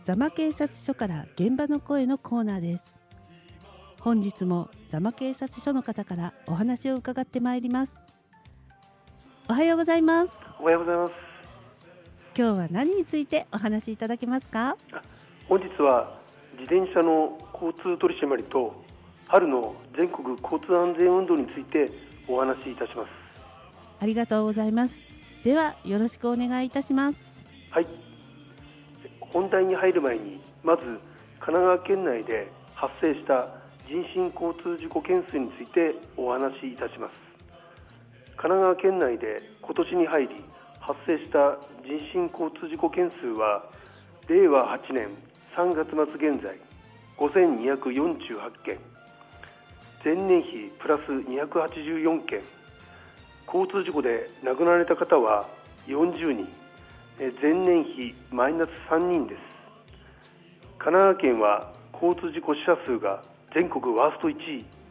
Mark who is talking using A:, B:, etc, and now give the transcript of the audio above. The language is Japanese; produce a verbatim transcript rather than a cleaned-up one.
A: 座間警察署から現場の声のコーナーです。本日も座間警察署の方からお話を伺ってまいります。おはようございます。
B: おはようございます。
A: 今日は何についてお話しいただけますか？
B: 本日は自転車の交通取り締まりと春の全国交通安全運動についてお話しいたします。
A: ありがとうございます。ではよろしくお願いいたします。
B: はい。本題に入る前にまず神奈川県内で発生した人身交通事故件数についてお話しいたします。神奈川県内で今年に入り発生した人身交通事故件数はれいわはちねんさんがつ末現在ごせんにひゃくよんじゅうはちけん、前年比プラスにひゃくはちじゅうよんけん、交通事故で亡くなられた方はよんじゅうにん、前年比マイナスさんにんです。神奈川県は交通事故死者数が全国ワーストいちい、